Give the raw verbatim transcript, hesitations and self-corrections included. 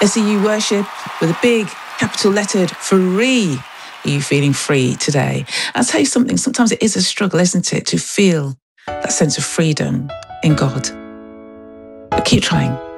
see you worship with a big capital lettered free. Are you feeling free today? I'll tell you something, sometimes it is a struggle, isn't it, to feel that sense of freedom in God. But keep trying.